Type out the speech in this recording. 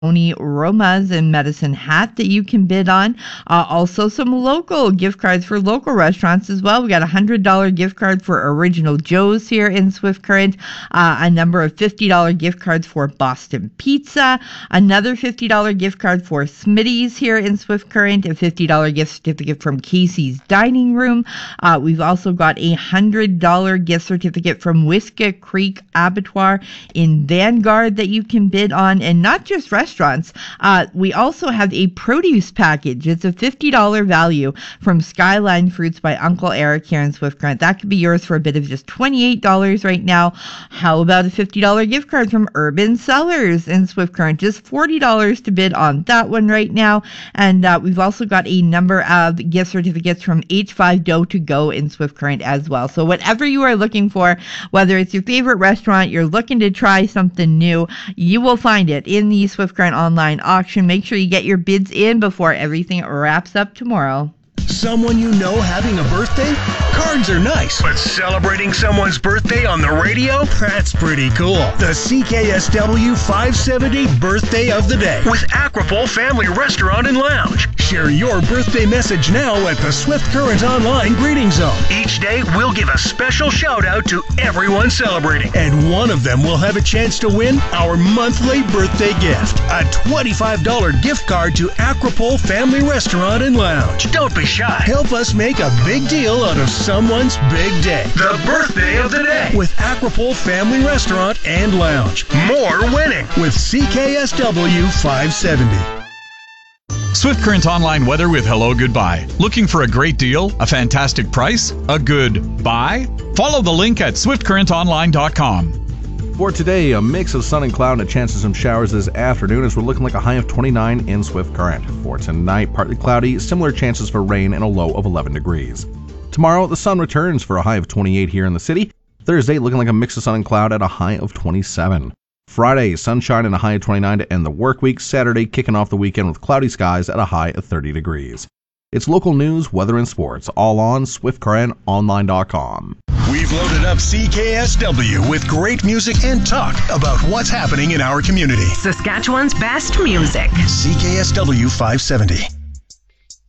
Tony Roma's and Medicine Hat that you can bid on. Also some local gift cards for local restaurants as well. We got a $100 gift card for Original Joe's here in Swift Current, a number of $50 gift cards for Boston Pizza, another $50 gift card for Smitty's here in Swift Current, a $50 gift certificate from Casey's Dining Room. We've also got a $100 gift certificate from Whiskey Creek Abattoir in Vanguard that you can bid on, and not just restaurants. We also have a produce package. It's a $50 value from Skyline Fruits by Uncle Eric here in Swift Current. That could be yours for a bid of just $28 right now. How about a $50 gift card from Urban Cellars in Swift Current? Just $40 to bid on that one right now. And we've also got a number of gift certificates from H5 Dough to Go in Swift Current as well. So whatever you are looking for, whether it's your favorite restaurant, you're looking to try something new, you will find it in the Swift Current online auction. Make sure you get your bids in before everything wraps up tomorrow. Someone you know having a birthday? Cards are nice, but celebrating someone's birthday on the radio? That's pretty cool. The CKSW 570 Birthday of the Day with Aquapole Family Restaurant and Lounge. Share your birthday message now at the Swift Current Online Greeting Zone. Each day, we'll give a special shout out to everyone celebrating, and one of them will have a chance to win our monthly birthday gift, a $25 gift card to Aquapole Family Restaurant and Lounge. Don't be shy. Help us make a big deal out of someone's big day. The Birthday of the Day with Aquapole Family Restaurant and Lounge. More winning with CKSW 570. Swift Current Online weather with Hello Goodbye. Looking for a great deal? A fantastic price? A good buy? Follow the link at swiftcurrentonline.com. For today, a mix of sun and cloud and a chance of some showers this afternoon as we're looking like a high of 29 in Swift Current. For tonight, partly cloudy, similar chances for rain and a low of 11 degrees. Tomorrow, the sun returns for a high of 28 here in the city. Thursday, looking like a mix of sun and cloud at a high of 27. Friday, sunshine and a high of 29 to end the work week. Saturday, kicking off the weekend with cloudy skies at a high of 30 degrees. It's local news, weather, and sports, all on SwiftCurrentOnline.com. We've loaded up CKSW with great music and talk about what's happening in our community. Saskatchewan's best music. CKSW 570.